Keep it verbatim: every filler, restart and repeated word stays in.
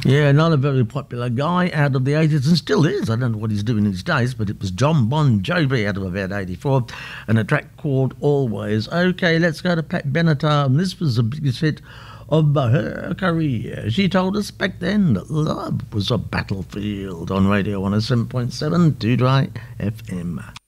Yeah, not a very popular guy out of the eighties and still is. I don't know what he's doing these days, but it was John Bon Jovi out of about eighty-four and a track called Always. Okay, let's go to Pat Benatar, and this was the biggest hit of her career. She told us back then that love was a battlefield on Radio one oh seven point seven Doodry F M.